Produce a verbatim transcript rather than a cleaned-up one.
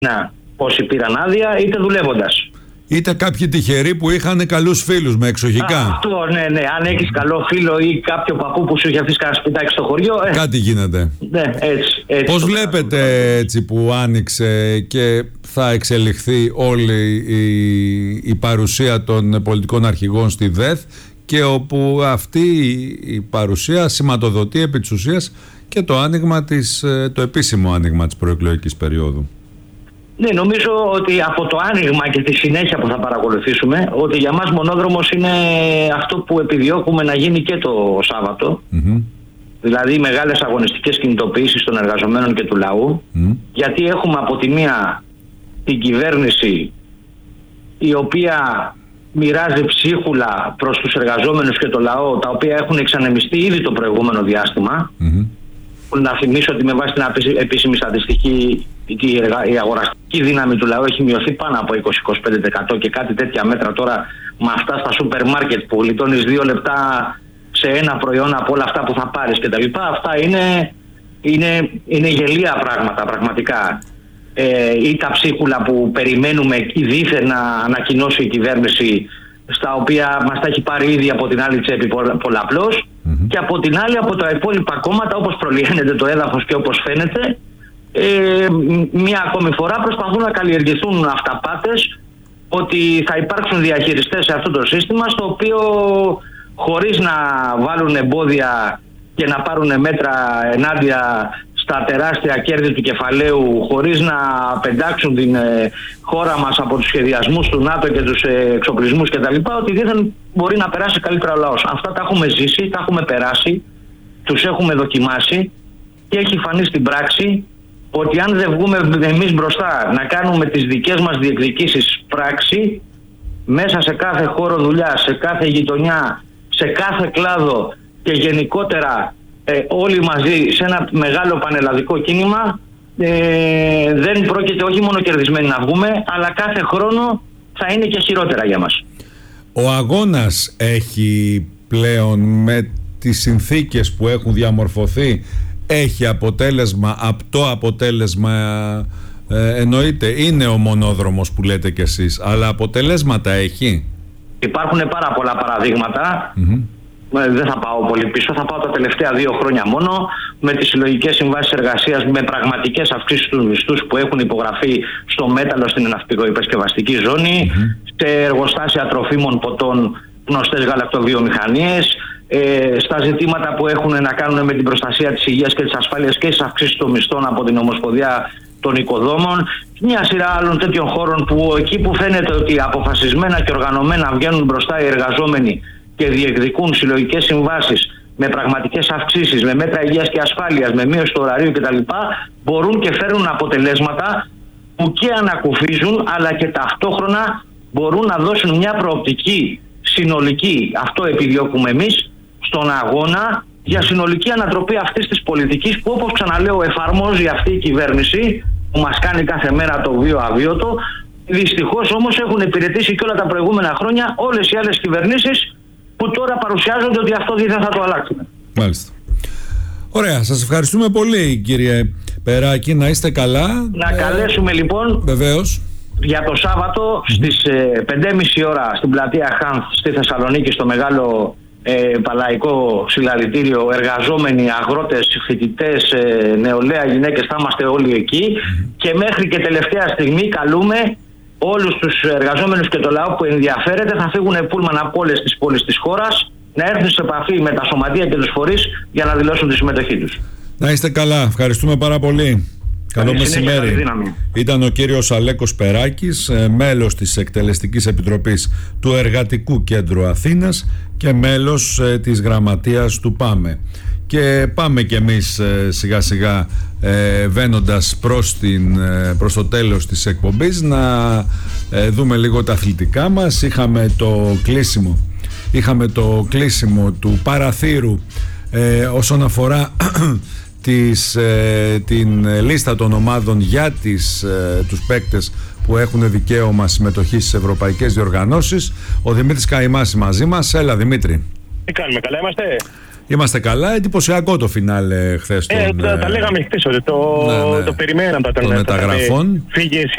να όσοι πήραν άδεια, είτε δουλεύοντας. Είτε κάποιοι τυχεροί που είχαν καλούς φίλους με εξοχικά. Α, αυτό, ναι, ναι. Αν έχεις καλό φίλο ή κάποιο παππού που σου είχε αφήσει κανένα σπιτάκι στο χωριό. Ε, κάτι γίνεται. Ναι, έτσι. έτσι Πώς βλέπετε έτσι που άνοιξε και θα εξελιχθεί όλη η, η παρουσία των πολιτικών αρχηγών στη ΔΕΘ, και όπου αυτή η παρουσία σηματοδοτεί επί της ουσίας και το άνοιγμα της, το επίσημο άνοιγμα της προεκλογικής περίοδου? Ναι, νομίζω ότι από το άνοιγμα και τη συνέχεια που θα παρακολουθήσουμε, ότι για μας μονόδρομος είναι αυτό που επιδιώκουμε να γίνει και το Σάββατο. Mm-hmm. Δηλαδή μεγάλες αγωνιστικές κινητοποιήσεις των εργαζομένων και του λαού. Mm-hmm. Γιατί έχουμε από τη μία την κυβέρνηση η οποία μοιράζει ψίχουλα προς τους εργαζόμενους και το λαό, τα οποία έχουν εξανεμιστεί ήδη το προηγούμενο διάστημα. Mm-hmm. Να θυμίσω ότι με βάση την επίσημη στατιστική η αγοραστική δύναμη του λαού έχει μειωθεί πάνω από είκοσι με είκοσι πέντε τοις εκατό και κάτι τέτοια μέτρα τώρα με αυτά στα σούπερ μάρκετ που γλιτώνεις δύο λεπτά σε ένα προϊόν από όλα αυτά που θα πάρεις κτλ. Αυτά είναι, είναι, είναι γελία πράγματα πραγματικά. Ε, ή τα ψίχουλα που περιμένουμε δήθεν να ανακοινώσει η κυβέρνηση, στα οποία μας τα έχει πάρει ήδη από την άλλη τσέπη πολλαπλώς. Mm-hmm. Και από την άλλη από τα υπόλοιπα κόμματα, όπως προλυαίνεται το έδαφος και όπως φαίνεται, ε, μία ακόμη φορά προσπαθούν να καλλιεργηθούν αυταπάτες ότι θα υπάρξουν διαχειριστές σε αυτό το σύστημα, στο οποίο χωρίς να βάλουν εμπόδια και να πάρουν μέτρα ενάντια στα τεράστια κέρδη του κεφαλαίου, χωρίς να πεντάξουν την ε, χώρα μας από τους σχεδιασμούς του ΝΑΤΟ και τους ε, εξοπλισμούς κτλ., ότι δεν μπορεί να περάσει καλύτερα ο λαός. Αυτά τα έχουμε ζήσει, τα έχουμε περάσει, τους έχουμε δοκιμάσει και έχει φανεί στην πράξη ότι αν δεν βγούμε εμείς μπροστά να κάνουμε τις δικές μας διεκδικήσεις πράξη, μέσα σε κάθε χώρο δουλειάς, σε κάθε γειτονιά, σε κάθε κλάδο και γενικότερα Ε, όλοι μαζί σε ένα μεγάλο πανελλαδικό κίνημα, ε, δεν πρόκειται όχι μόνο κερδισμένοι να βγούμε, αλλά κάθε χρόνο θα είναι και χειρότερα για μας. Ο αγώνας έχει πλέον, με τις συνθήκες που έχουν διαμορφωθεί, έχει αποτέλεσμα, απτό αποτέλεσμα, ε, εννοείται είναι ο μονόδρομος που λέτε κι εσείς, αλλά αποτελέσματα έχει? Υπάρχουν πάρα πολλά παραδείγματα. Mm-hmm. Δεν θα πάω πολύ πίσω, θα πάω τα τελευταία δύο χρόνια μόνο, με τις συλλογικές συμβάσεις εργασίας, με πραγματικές αυξήσεις στους μισθούς που έχουν υπογραφεί στο μέταλλο, στην ναυπηγοϋπεσκευαστική ζώνη, mm-hmm. σε εργοστάσια τροφίμων ποτών, γνωστές γαλακτοβιομηχανίες, ε, στα ζητήματα που έχουν να κάνουν με την προστασία της υγείας και της ασφάλειας και στις αυξήσεις των μισθών από την Ομοσπονδία των Οικοδόμων, μια σειρά άλλων τέτοιων χώρων που εκεί που φαίνεται ότι αποφασισμένα και οργανωμένα βγαίνουν μπροστά οι εργαζόμενοι και διεκδικούν συλλογικές συμβάσεις με πραγματικές αυξήσεις, με μέτρα υγείας και ασφάλειας, με μείωση του ωραρίου κτλ., μπορούν και φέρνουν αποτελέσματα που και ανακουφίζουν, αλλά και ταυτόχρονα μπορούν να δώσουν μια προοπτική συνολική, αυτό επιδιώκουμε εμείς, στον αγώνα για συνολική ανατροπή αυτής της πολιτικής που, όπως ξαναλέω, εφαρμόζει αυτή η κυβέρνηση που μας κάνει κάθε μέρα το βίο αβίωτο. Δυστυχώς όμως έχουν υπηρετήσει και όλα τα προηγούμενα χρόνια όλες οι άλλες κυβερνήσεις που τώρα παρουσιάζονται ότι αυτό δεν θα το αλλάξουν. Μάλιστα. Ωραία, σας ευχαριστούμε πολύ, κύριε Περάκη, να είστε καλά. Να καλέσουμε λοιπόν βεβαίως για το Σάββατο mm-hmm. στις ε, πέντε και μισή ώρα στην πλατεία Χάνθ στη Θεσσαλονίκη, στο μεγάλο ε, παλαϊκό συλλαλητήριο, εργαζόμενοι, αγρότες, φοιτητές, ε, νεολαία, γυναίκες, θα είμαστε όλοι εκεί mm-hmm. και μέχρι και τελευταία στιγμή καλούμε όλους τους εργαζόμενους και το λαό που ενδιαφέρεται. Θα φύγουν πούλμαν από όλες τις πόλεις της χώρας να έρθουν σε επαφή με τα σωματεία και τους φορείς για να δηλώσουν τη συμμετοχή τους. Να είστε καλά. Ευχαριστούμε πάρα πολύ. Καλό μεσημέρι. Ήταν ο κύριος Αλέκος Περάκης, μέλος της Εκτελεστικής Επιτροπής του Εργατικού Κέντρου Αθήνας και μέλος της Γραμματείας του ΠΑΜΕ. Και πάμε κι εμείς σιγά σιγά ε, βαίνοντας προς, την, προς το τέλος της εκπομπής να ε, δούμε λίγο τα αθλητικά μας. Είχαμε το κλείσιμο, είχαμε το κλείσιμο του παραθύρου ε, όσον αφορά της, ε, την λίστα των ομάδων για τις, ε, τους παίκτες που έχουν δικαίωμα συμμετοχής στις ευρωπαϊκές διοργανώσεις. Ο Δημήτρης Καϊμάς μαζί μας. Έλα Δημήτρη. Τι κάνουμε, καλά είμαστε? Είμαστε καλά, εντυπωσιακό το φινάλε χθες. Ε, τον, τα, τα λέγαμε χθες ότι το, ναι, ναι, το περιμέναμε. Των μεταγραφών. Φύγε